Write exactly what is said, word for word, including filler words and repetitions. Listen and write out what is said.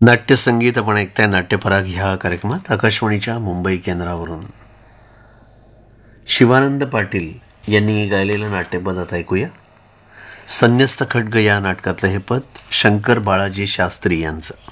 नाट्यसंगीत आपण ऐकताय नाट्यपराग ह्या कार्यक्रमात आकाशवाणीच्या मुंबई केंद्रावरून. शिवानंद पाटील यांनी गायलेलं नाट्यपद आता ऐकूया. संन्यस्त खड्ग या नाटकातलं हे पद शंकर बाळाजी शास्त्री यांचं.